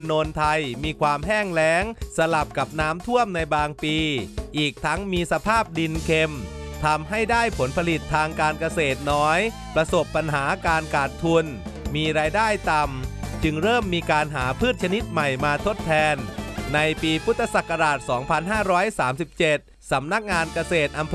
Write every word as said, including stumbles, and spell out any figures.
โนนไทยมีความแห้งแล้งสลับกับน้ำท่วมในบางปีอีกทั้งมีสภาพดินเค็มทำให้ได้ผลผลิตทางการเกษตรน้อยประสบปัญหาการขาดทุนมีรายได้ต่ำจึงเริ่มมีการหาพืชชนิดใหม่มาทดแทนในปีพุทธศักราช สองพันห้าร้อยสามสิบเจ็ด สำนักงานเกษตรอำเภอ